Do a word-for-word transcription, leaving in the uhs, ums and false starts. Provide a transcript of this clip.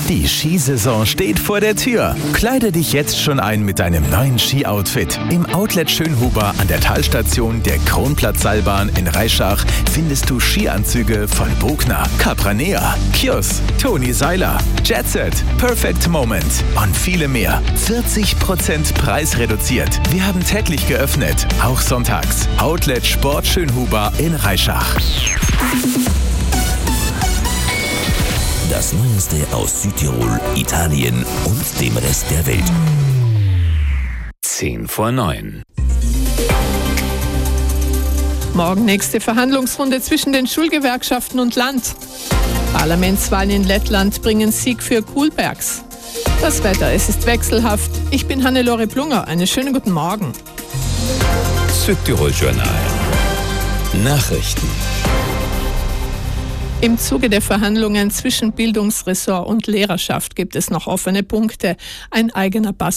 Die Skisaison steht vor der Tür. Kleide dich jetzt schon ein mit deinem neuen Ski-Outfit. Im Outlet Schönhuber an der Talstation der Kronplatz-Seilbahn in Reischach findest du Skianzüge von Bogner, Capranea, Kjos, Toni Seiler, Jetset, Perfect Moment und viele mehr. vierzig Prozent preisreduziert. Wir haben täglich geöffnet, auch sonntags. Outlet Sport Schönhuber in Reischach. Das Neueste aus Südtirol, Italien und dem Rest der Welt. Zehn vor neun. Morgen nächste Verhandlungsrunde zwischen den Schulgewerkschaften und Land. Parlamentswahlen in Lettland bringen Sieg für Kuhlbergs. Das Wetter, es ist wechselhaft. Ich bin Hannelore Plunger. Einen schönen guten Morgen. Südtirol Journal. Nachrichten. Im Zuge der Verhandlungen zwischen Bildungsressort und Lehrerschaft gibt es noch offene Punkte. Ein eigener Pass